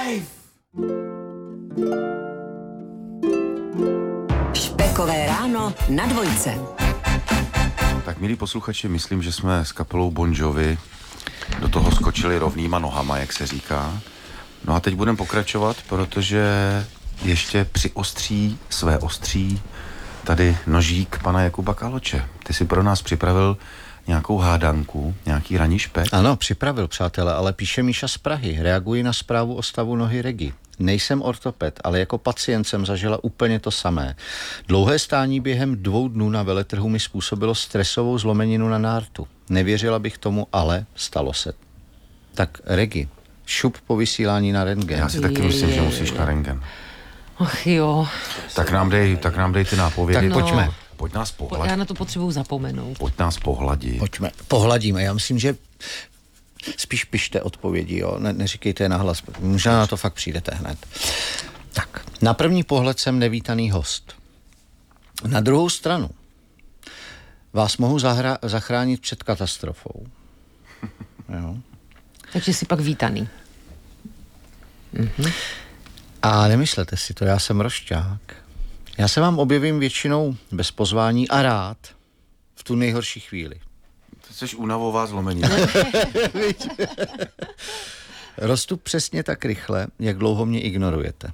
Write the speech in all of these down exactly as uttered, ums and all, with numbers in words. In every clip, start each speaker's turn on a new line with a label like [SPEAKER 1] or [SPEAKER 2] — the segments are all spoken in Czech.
[SPEAKER 1] Špekové ráno na dvojce.
[SPEAKER 2] Tak milí posluchači, myslím, že jsme s kapelou Bon Jovi do toho skočili rovnýma nohama, jak se říká. No a teď budeme pokračovat, protože ještě přiostří své ostří tady nožík pana Jakuba Kaloče. Ty si pro nás připravil nějakou hádanku, nějaký ranní špek?
[SPEAKER 3] Ano, připravil, přátelé, ale píše Míša z Prahy. Reaguji na zprávu o stavu nohy Regi. Nejsem ortoped, ale jako pacient jsem zažila úplně to samé. Dlouhé stání během dvou dnů na veletrhu mi způsobilo stresovou zlomeninu na nártu. Nevěřila bych tomu, ale stalo se. Tak Regi, šup po vysílání na rentgen.
[SPEAKER 2] Já si taky myslím, že musíš na rentgen.
[SPEAKER 4] Ach jo.
[SPEAKER 2] Tak nám dej, tak nám dej ty nápovědy.
[SPEAKER 3] Tak pojďme.
[SPEAKER 2] No, pojď nás pohladit.
[SPEAKER 4] Já na to potřebuju zapomenout.
[SPEAKER 2] Pojď nás pohladit.
[SPEAKER 3] Pojďme, pohladíme. Já myslím, že spíš pište odpovědi, jo. Ne, neříkejte je nahlas. Možná na to fakt přijdete hned. Tak, na první pohled jsem nevítaný host. Na druhou stranu vás mohu zahra- zachránit před katastrofou. Jo.
[SPEAKER 4] Takže jsi pak vítaný. Mhm.
[SPEAKER 3] A nemyslete si to, já jsem rošťák. Já se vám objevím většinou bez pozvání a rád v tu nejhorší chvíli.
[SPEAKER 2] Ty jsi únavová zlomenina.
[SPEAKER 3] Rostu přesně tak rychle, jak dlouho mě ignorujete.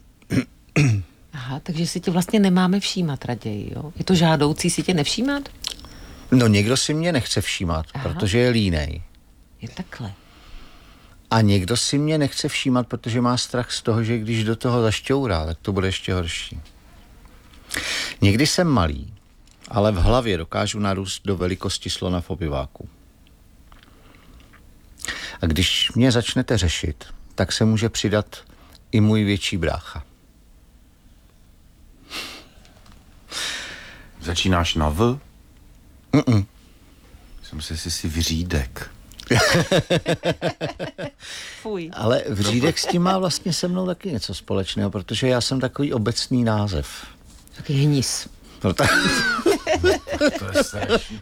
[SPEAKER 4] Aha, takže si tě vlastně nemáme všímat raději, jo? Je to žádoucí si tě nevšímat?
[SPEAKER 3] No někdo si mě nechce všímat,
[SPEAKER 4] Aha.
[SPEAKER 3] protože je línej.
[SPEAKER 4] Je takhle.
[SPEAKER 3] A někdo si mě nechce všímat, protože má strach z toho, že když do toho zašťourá, tak to bude ještě horší. Někdy jsem malý, ale v hlavě dokážu narůst do velikosti slona v obyváku. A když mě začnete řešit, tak se může přidat i můj větší brácha.
[SPEAKER 2] Začínáš na V?
[SPEAKER 3] Mm-mm.
[SPEAKER 2] Jsem si si si vyřídek.
[SPEAKER 4] Fuj.
[SPEAKER 3] Ale vřídek s tím má vlastně se mnou taky něco společného, protože já jsem takový obecný název.
[SPEAKER 4] Taky hnis.
[SPEAKER 3] Proto...
[SPEAKER 2] To je strašný.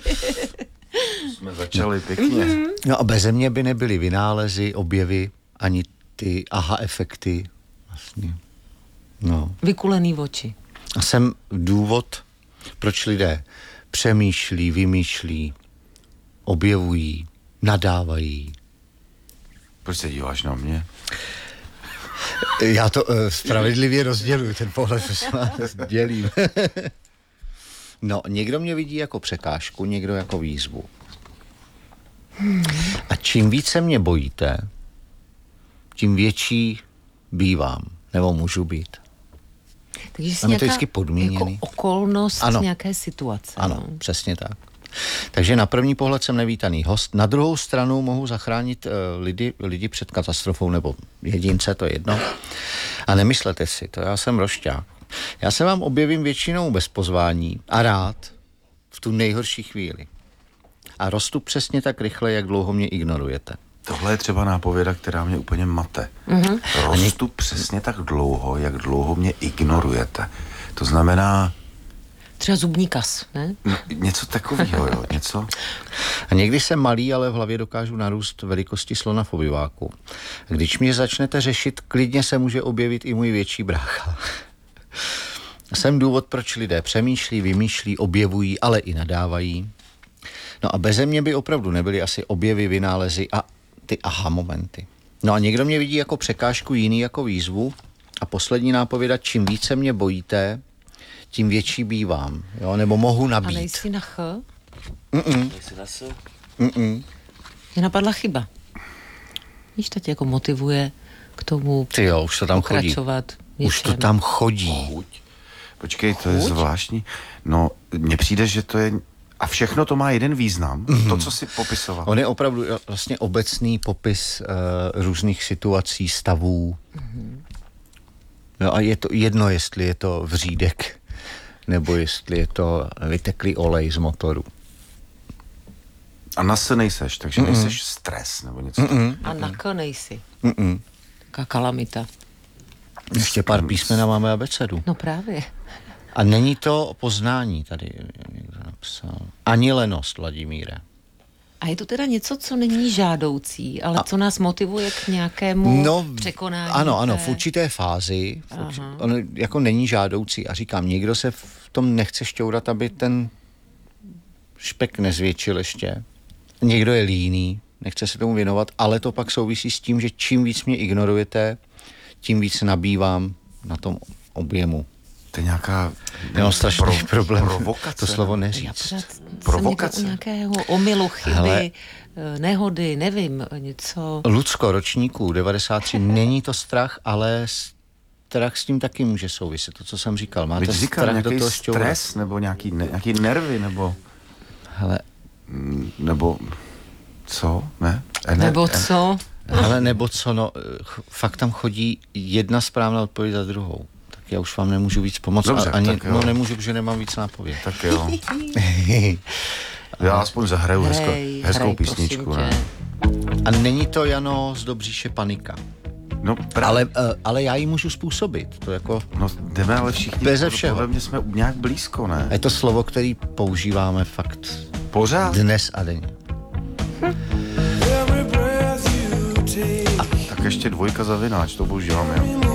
[SPEAKER 2] Jsme začali pěkně.
[SPEAKER 3] No a beze mě by nebyly vynálezy, objevy, ani ty aha efekty. Vlastně. No.
[SPEAKER 4] Vykulený oči.
[SPEAKER 3] A jsem důvod, proč lidé přemýšlí, vymýšlí, objevují, nadávají.
[SPEAKER 2] Proč se díváš na mě?
[SPEAKER 3] Já to uh, spravedlivě rozděluju, ten pohled se dělím. No, někdo mě vidí jako překážku, někdo jako výzvu. Hmm. A čím více mě bojíte, tím větší bývám, nebo můžu být.
[SPEAKER 4] Takže jsi
[SPEAKER 3] Tam je to
[SPEAKER 4] nějaká
[SPEAKER 3] vždycky podmíněný.
[SPEAKER 4] jako okolnost
[SPEAKER 3] Ano.
[SPEAKER 4] nějaké situace.
[SPEAKER 3] Ano,
[SPEAKER 4] No.
[SPEAKER 3] přesně tak. Takže na první pohled jsem nevítaný host. Na druhou stranu mohu zachránit uh, lidi, lidi před katastrofou nebo jedince, to je jedno. A nemyslete si, to já jsem rošťák. Já se vám objevím většinou bez pozvání a rád v tu nejhorší chvíli. A rostu přesně tak rychle, jak dlouho mě ignorujete.
[SPEAKER 2] Tohle je třeba nápověda, která mě úplně mate.
[SPEAKER 4] Mhm.
[SPEAKER 2] Rostu přesně tak dlouho, jak dlouho mě ignorujete. To znamená
[SPEAKER 4] Třeba zubní kas, ne?
[SPEAKER 2] no, něco takového, jo, něco.
[SPEAKER 3] A někdy jsem malý, ale v hlavě dokážu narůst velikosti slona v obyváku. A když mě začnete řešit, klidně se může objevit i můj větší brácha. Jsem důvod, proč lidé přemýšlí, vymýšlí, objevují, ale i nadávají. No a beze mě by opravdu nebyly asi objevy, vynálezy a ty aha momenty. No a někdo mě vidí jako překážku, jiný jako výzvu. A poslední nápověda, čím více mě bojíte, tím větší bývám, jo, nebo mohu
[SPEAKER 4] A
[SPEAKER 3] nabít.
[SPEAKER 4] nejsi na ch?
[SPEAKER 3] Mm-mm. Mm-mm.
[SPEAKER 4] Mě napadla chyba. Víš, to tě jako motivuje k tomu
[SPEAKER 3] Ty jo, už to tam chodí.
[SPEAKER 4] pokračovat.
[SPEAKER 3] Už to
[SPEAKER 4] něčem.
[SPEAKER 3] tam chodí.
[SPEAKER 2] Chuť. Počkej, to je
[SPEAKER 4] Chuť?
[SPEAKER 2] zvláštní. No, mně přijde, že to je... A všechno to má jeden význam. Mm-hmm. To, co jsi popisoval.
[SPEAKER 3] On je opravdu vlastně obecný popis uh, různých situací, stavů. Mm-hmm. No a je to jedno, jestli je to vřídek, nebo jestli je to vyteklý olej z motoru.
[SPEAKER 2] A na se nejseš, takže
[SPEAKER 3] Mm-mm.
[SPEAKER 2] nejseš stres nebo něco.
[SPEAKER 3] Mm-mm.
[SPEAKER 4] A na k nejsi.
[SPEAKER 3] Mm-mm.
[SPEAKER 4] Taká kalamita.
[SPEAKER 3] Ještě pár písmen a máme abecedu.
[SPEAKER 4] No právě.
[SPEAKER 3] A není to poznání, tady někdo napsal. Ani lenost, Vladimíre.
[SPEAKER 4] A je to teda něco, co není žádoucí, ale co nás motivuje k nějakému
[SPEAKER 3] No,
[SPEAKER 4] překonání?
[SPEAKER 3] ano, ano,
[SPEAKER 4] té-
[SPEAKER 3] v určité fázi, v urči,
[SPEAKER 4] Aha.
[SPEAKER 3] on jako není žádoucí a říkám, nikdo se v tom nechce šťourat, aby ten špek nezvětšil ještě. Někdo je líný, nechce se tomu věnovat, ale to pak souvisí s tím, že čím víc mě ignorujete, tím víc nabývám na tom objemu.
[SPEAKER 2] To je nějaká
[SPEAKER 3] Nemám strašný
[SPEAKER 2] pro-
[SPEAKER 3] problém
[SPEAKER 2] provokace.
[SPEAKER 3] to slovo
[SPEAKER 4] Já
[SPEAKER 3] neříct.
[SPEAKER 4] pořád jsem
[SPEAKER 2] Provokace.
[SPEAKER 4] někde u nějakého omylu, chyby,
[SPEAKER 3] Hele.
[SPEAKER 4] eh, nehody, nevím, něco...
[SPEAKER 3] Lucko, ročníků devadesát tři, není to strach, ale strach s tím taky může souviset. To, co jsem říkal, máte
[SPEAKER 2] Víš, říkám,
[SPEAKER 3] strach do
[SPEAKER 2] nějaký
[SPEAKER 3] toho šťourat.
[SPEAKER 2] stres, nebo nějaký, ne, nějaký nervy, nebo,
[SPEAKER 3] Hele,
[SPEAKER 2] mm, nebo co, ne? Ener-
[SPEAKER 4] Nebo
[SPEAKER 2] en-
[SPEAKER 4] co?
[SPEAKER 3] hele, nebo co, no, ch- fakt tam chodí jedna správná odpověď za druhou. Tak já už vám nemůžu víc pomoct.
[SPEAKER 2] Dobře,
[SPEAKER 3] a, ani,
[SPEAKER 2] tak jo.
[SPEAKER 3] no nemůžu, protože nemám víc nápověd.
[SPEAKER 2] Tak jo. Já aspoň zahraju hezko,
[SPEAKER 4] Hrej,
[SPEAKER 2] hezkou
[SPEAKER 4] hrej,
[SPEAKER 2] písničku,
[SPEAKER 4] prosím
[SPEAKER 2] ne?
[SPEAKER 4] tě.
[SPEAKER 3] A není to, Jano, z Dobříše panika.
[SPEAKER 2] No právě.
[SPEAKER 3] Ale, eh, ale já ji můžu způsobit. To jako,
[SPEAKER 2] No jdeme ale všichni,
[SPEAKER 3] Beze
[SPEAKER 2] podle-
[SPEAKER 3] všeho.
[SPEAKER 2] podle mě jsme nějak blízko, ne?
[SPEAKER 3] je to slovo, který používáme fakt
[SPEAKER 2] Pořád?
[SPEAKER 3] dnes a denně.
[SPEAKER 2] Tak ještě dvojka za vináč, to bohužel, jo.